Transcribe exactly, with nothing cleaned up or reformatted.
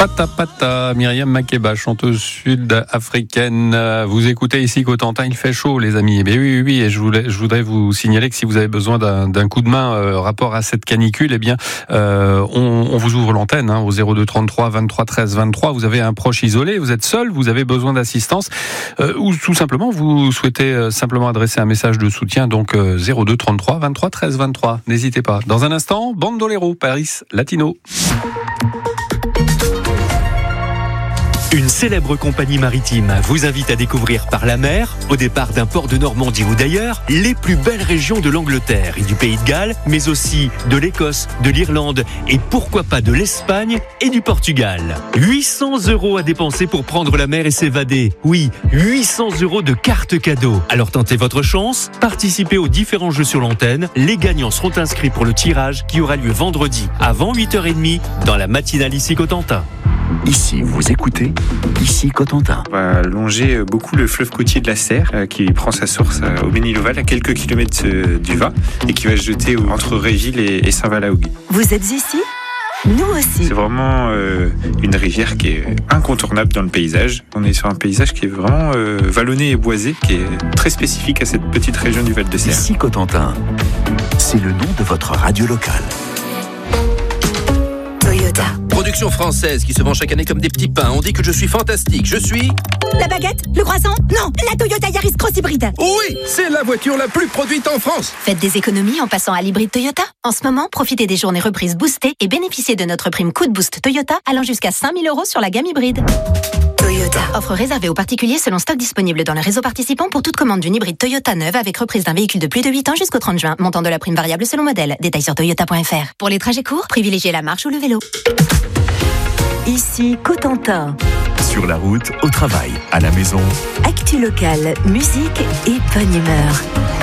Pata Pata, Myriam Makeba, chanteuse sud-africaine. Vous écoutez ici Cotentin, il fait chaud les amis. Eh bien oui, oui, oui, et je, voulais, je voudrais vous signaler que si vous avez besoin d'un, d'un coup de main euh, rapport à cette canicule, eh bien euh, on, on vous ouvre l'antenne hein, au zéro deux trente-trois vingt-trois treize vingt-trois. Vous avez un proche isolé, vous êtes seul, vous avez besoin d'assistance euh, ou tout simplement vous souhaitez euh, simplement adresser un message de soutien, donc euh, zéro deux trente-trois vingt-trois treize vingt-trois. N'hésitez pas. Dans un instant, Bandolero, Paris Latino. Une célèbre compagnie maritime vous invite à découvrir par la mer, au départ d'un port de Normandie ou d'ailleurs, les plus belles régions de l'Angleterre et du Pays de Galles, mais aussi de l'Écosse, de l'Irlande et pourquoi pas de l'Espagne et du Portugal. huit cents euros à dépenser pour prendre la mer et s'évader. Oui, huit cents euros de carte cadeau. Alors tentez votre chance, participez aux différents jeux sur l'antenne. Les gagnants seront inscrits pour le tirage qui aura lieu vendredi avant huit heures trente dans la matinale ici Cotentin. Ici, vous écoutez, ici Cotentin. On va longer beaucoup le fleuve côtier de la Serre, euh, qui prend sa source euh, au Ménil-Oval, à quelques kilomètres euh, du Vin, et qui va se jeter entre Réville et, et Saint-Valahougue. Vous êtes ici ? Nous aussi. C'est vraiment euh, une rivière qui est incontournable dans le paysage. On est sur un paysage qui est vraiment euh, vallonné et boisé, qui est très spécifique à cette petite région du Val-de-Serre. Ici Cotentin, c'est le nom de votre radio locale. Toyota. Production française qui se vend chaque année comme des petits pains. On dit que je suis fantastique. Je suis... La baguette ? Le croissant ? Non, la Toyota Yaris Cross Hybride. Oui, c'est la voiture la plus produite en France. Faites des économies en passant à l'hybride Toyota. En ce moment, profitez des journées reprises boostées et bénéficiez de notre prime coup de boost Toyota allant jusqu'à cinq mille euros sur la gamme hybride. Toyota. Offre réservée aux particuliers selon stock disponible dans le réseau participant pour toute commande d'une hybride Toyota neuve avec reprise d'un véhicule de plus de huit ans jusqu'au trente juin. Montant de la prime variable selon modèle. Détails sur toyota point f r. Pour les trajets courts, privilégiez la marche ou le vélo. Ici Cotentin. Sur la route, au travail, à la maison. Actu locale, musique et bonne humeur.